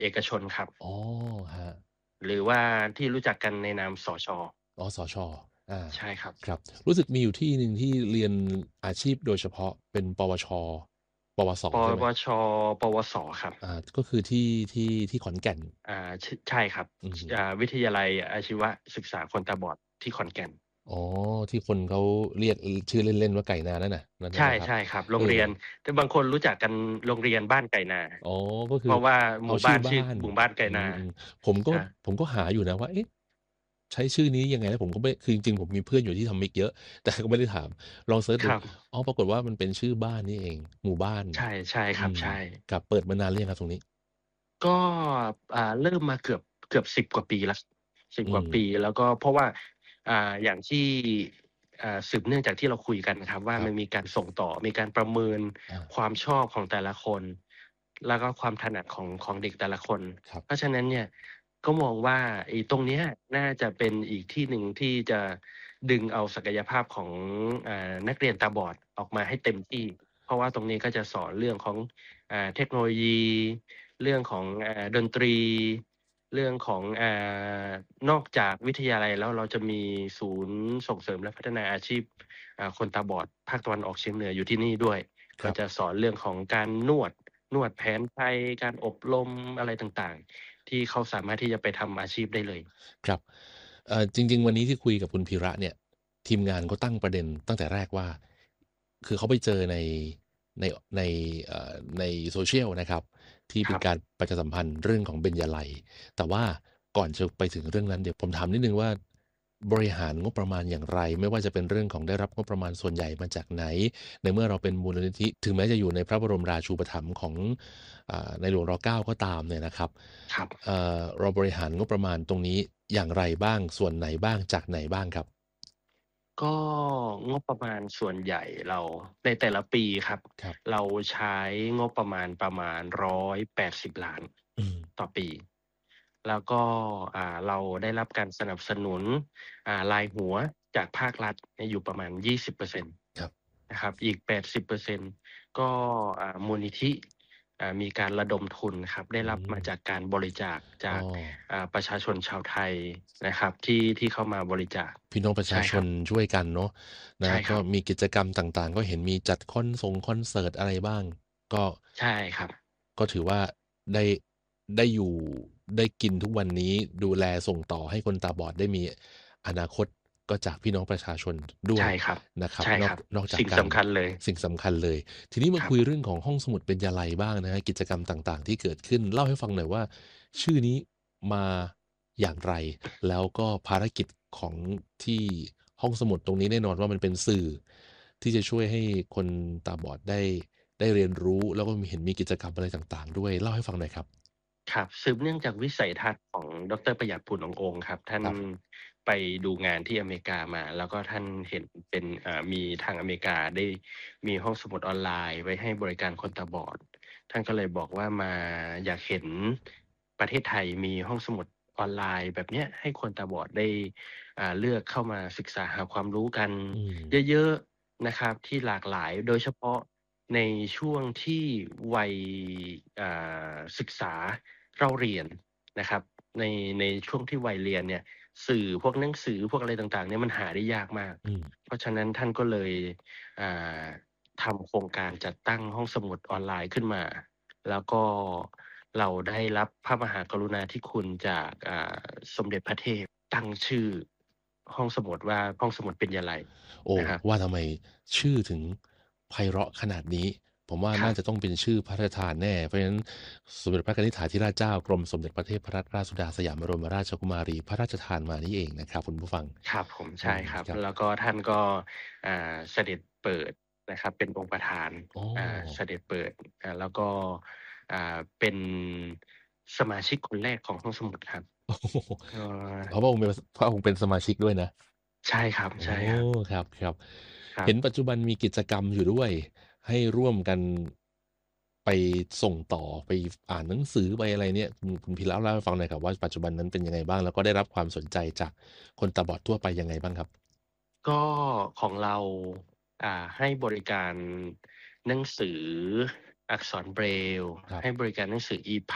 เอกชนครับอ๋อครับหรือว่าที่รู้จักกันในนามสชอ๋อสชอาใช่ครับครับรู้สึกมีอยู่ที่หนึ่งที่เรียนอาชีพโดยเฉพาะเป็นปวชปวสปใช่ไหมวชปวสครับก็คือที่ขอนแก่นใช่ครับอืมวิทยาลัยอาชีวศึกษาคนตาบอดที่ขอนแก่นอ๋อที่คนเขาเรียกชื่อเล่นๆว่าไก่นานั่นน่ะนั่นนั่นใช่เปล่าครับใช่ครับโรเอองเรียนแต่บางคนรู้จักกันโรงเรียนบ้านไก่นาอ๋อก็คือเพราะว่าหเอามู่บ้านชื่อชื่อบ้านหมู่บ้านไก่อืนามผมก็ครับผมก็หาอยู่นะว่าเอ๊ะใช้ชื่อนี้ยังไงแล้วผมก็ไม่คือจริงๆผมมีเพื่อนอยู่ที่ทำมิกเยอะแต่ก็ไม่ได้ถามลองเซิร์ชดูครับอ๋อปรากฏว่ามันเป็นชื่อบ้านนี่เองหมู่บ้านใช่ใช่คอืมรับใช่ครับเปิดมานานหรือยังครับตรงนี้ก็เริ่มมาเกือบ10กว่าปีแล้ว10 อืมกว่าปีแล้วก็เพราะว่าอย่างที่สืบเนื่องจากที่เราคุยกันนะครับว่าครับมันมีการส่งต่อมีการประเมินอาความชอบของแต่ละคนแล้วก็ความถนัดของเด็กแต่ละคนเพราะครับฉะนั้นเนี่ยก็มองว่าไอ้ตรงเนี้ยน่าจะเป็นอีกที่หนึ่งที่จะดึงเอาศักยภาพของนักเรียนตาบอดออกมาให้เต็มที่เพราะว่าตรงนี้ก็จะสอนเรื่องของเทคโนโลยี เรื่องของดนตรีเรื่องของนอกจากวิทยาลัยแล้วเราจะมีศูนย์ส่งเสริมและพัฒนาอาชีพคนตาบอดภาคตะวันออกเฉียงเหนืออยู่ที่นี่ด้วยครับก็จะสอนเรื่องของการนวดแผนไทยการอบรมอะไรต่างๆที่เขาสามารถที่จะไปทำอาชีพได้เลยครับจริงๆวันนี้ที่คุยกับคุณพีระเนี่ยทีมงานก็ตั้งประเด็นตั้งแต่แรกว่าคือเขาไปเจอในในใน social นะครับที่ครับเป็นการประชาสัมพันธ์เรื่องของเบญญาลัยแต่ว่าก่อนจะไปถึงเรื่องนั้นเดี๋ยวผมถามนิดหนึ่งว่าบริหารงบประมาณอย่างไรไม่ว่าจะเป็นเรื่องของได้รับงบประมาณส่วนใหญ่มาจากไหนในเมื่อเราเป็นมูลนิธิถึงแม้จะอยู่ในพระบรมราชูปถัมภ์ของในหลวงร9ก็ตามเนี่ยนะครับครับเราบริหารงบประมาณตรงนี้อย่างไรบ้างส่วนไหนบ้างจากไหนบ้างครับก็งบประมาณส่วนใหญ่เราในแต่ละปีครับครับเราใช้งบประมาณ180,000,000 อืมต่อปีแล้วก็เราได้รับการสนับสนุนรายหัวจากภาครัฐเนี่ยอยู่ประมาณ20%นต์ครับนะครับอีก80%ก็มูลนิธิมีการระดมทุนครับได้อืรับมมาจากการบริจาคอ้อจากประชาชนชาวไทยนะครับที่เข้ามาบริจาคพี่น้องประชาใช่ครับชนช่วยกันเนาะนะก็ใช่ครับมีกิจกรรมต่างๆก็เห็นมีจัดคอนเสิร์ตอะไรบ้างก็ใช่ครับก็ถือว่าได้ได้อยู่ได้กินทุกวันนี้ดูแลส่งต่อให้คนตาบอดได้มีอนาคตก็จากพี่น้องประชาชนด้วยใช่ครับนะครับใช่ครับนอกจากสิ่งการสำคัญเลยสิ่งสำคัญเลยทีนี้มาครับคุยเรื่องของห้องสมุดเบญญาลัยบ้างนะครับกิจกรรมต่างๆที่เกิดขึ้นเล่าให้ฟังหน่อยว่าชื่อนี้มาอย่างไรแล้วก็ภารกิจของที่ห้องสมุดตรงนี้แน่นอนว่ามันเป็นสื่อที่จะช่วยให้คนตาบอดได้เรียนรู้แล้วก็มีกิจกรรมอะไรต่างๆด้วยเล่าให้ฟังหน่อยครับครับสืบเนื่องจากวิสัยทัศน์ของดรประหยัด ผุนองค์ครับท่านครับไปดูงานที่อเมริกามาแล้วก็ท่านเห็นเป็นมีทางอเมริกาได้มีห้องสมุดออนไลน์ไว้ให้บริการคนตาบอดท่านก็เลยบอกว่ามาอยากเห็นประเทศไทยมีห้องสมุดออนไลน์แบบเนี้ยให้คนตาบอดได้เลือกเข้ามาศึกษาหาความรู้กันอืมเยอะๆนะครับที่หลากหลายโดยเฉพาะ ในช่วงที่วัยอ่ศึกษาเล่าเรียนนะครับในในช่วงที่วัยเรียนเนี่ยสื่อพวกหนังสือพวกอะไรต่างๆเนี่ยมันหาได้ยากมากอืมเพราะฉะนั้นท่านก็เลยอ่าทำโครงการจัดตั้งห้องสมุดออนไลน์ขึ้นมาแล้วก็เราได้รับพระมหากรุณาธิคุณจากสมเด็จพระเทพตั้งชื่อห้องสมุดว่าห้องสมุดเบญญาลัยโอ้นะครับว่าทำไมชื่อถึงไพเราะขนาดนี้ผมว่าน่าจะครับต้องเป็นชื่อพระราชทานแน่เพราะฉะนั้นสมเด็จพระกนิษฐาธิราชเจ้ากรมสมเด็จพระเทพรัตนราชสุดาสยามบรมราชกุมารีพระราชทานมานี่เองนะครับคุณผู้ฟังครับผมอืใช่มครับครับแล้วก็ท่านก็เสด็จเปิดนะครับเป็นองค์ประธานอ๋อเสด็จเปิดแล้วก็เป็นสมาชิกคนแรกของห้องสมุดครับโอ้โฮเอ่อเพราะพระองค์เป็นสมาชิกด้วยนะใช่ครับโอ้ใช่ครับครับๆเห็นปัครับจจุบันมีกิจกรรมอยู่ด้วยให้ร่วมกันไปส่งต่อไปอ่านหนังสือไปอะไรเนี่ยคุณพีระเล่าให้ฟังหน่อยครับว่าปัจจุบันนั้นเป็นยังไงบ้างแล้วก็ได้รับความสนใจจากคนตาบอดทั่วไปยังไงบ้างครับก็ของเราให้บริการหนังสืออักษร Braille ครับให้บริการหนังสือ EPUB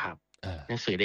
อาหนังสือ